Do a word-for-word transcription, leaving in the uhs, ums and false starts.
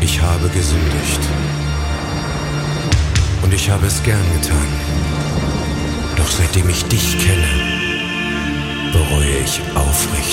Ich habe gesündigt. Und ich habe es gern getan. Doch seitdem ich dich kenne, bereue ich aufrichtig.